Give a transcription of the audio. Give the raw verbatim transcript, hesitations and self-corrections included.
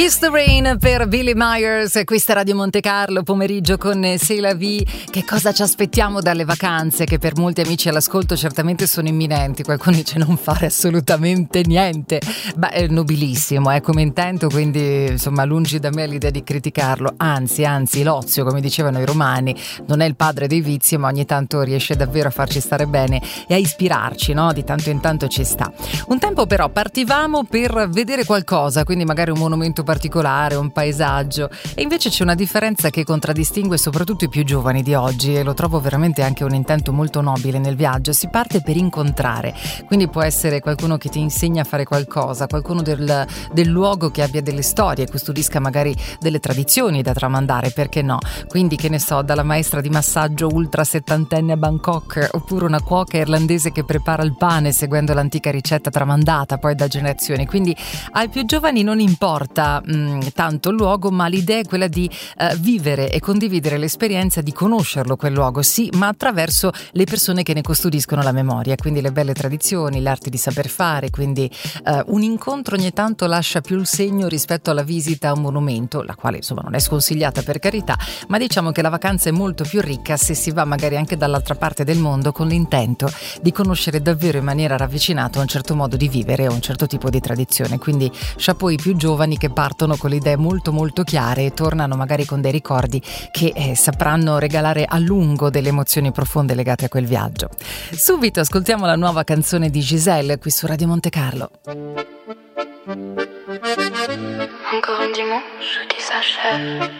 Kiss the Rain per Billy Myers, questa Radio Monte Carlo, pomeriggio con C'est la vie. Che cosa ci aspettiamo dalle vacanze, che per molti amici all'ascolto certamente sono imminenti? Qualcuno dice non fare assolutamente niente. Beh, è nobilissimo, è come intento, quindi insomma lungi da me l'idea di criticarlo, anzi, anzi l'ozio, come dicevano i romani, non è il padre dei vizi, ma ogni tanto riesce davvero a farci stare bene e a ispirarci, no? Di tanto in tanto ci sta. Un tempo però partivamo per vedere qualcosa, quindi magari un monumento particolare, un paesaggio, e invece c'è una differenza che contraddistingue soprattutto i più giovani di oggi, e lo trovo veramente anche un intento molto nobile nel viaggio. Si parte per incontrare, quindi può essere qualcuno che ti insegna a fare qualcosa, qualcuno del, del luogo che abbia delle storie, custodisca magari delle tradizioni da tramandare, perché no? Quindi, che ne so, dalla maestra di massaggio ultra settantenne a Bangkok, oppure una cuoca irlandese che prepara il pane seguendo l'antica ricetta tramandata poi da generazioni. Quindi ai più giovani non importa mh, tanto il luogo, ma l'idea è quella di uh, vivere e condividere l'esperienza di conoscerlo quel luogo, sì, ma attraverso le persone che ne custodiscono la memoria, quindi le belle tradizioni, l'arte di saper fare. Quindi uh, un incontro ogni tanto lascia più il segno rispetto alla visita a un monumento, la quale insomma non è sconsigliata, per carità, ma diciamo che la vacanza è molto più ricca se si va magari anche dall'altra parte del mondo con l'intento di conoscere davvero in maniera ravvicinata un certo modo di vivere o un certo tipo di tradizione. Quindi chapeau i più giovani che partono con le idee molto molto chiare e tornano magari con dei ricordi che eh, sapranno regalare a lungo delle emozioni profonde legate a quel viaggio. Subito ascoltiamo la nuova canzone di Giselle qui su Radio Monte Carlo. Encore un dimanche qui s'achève.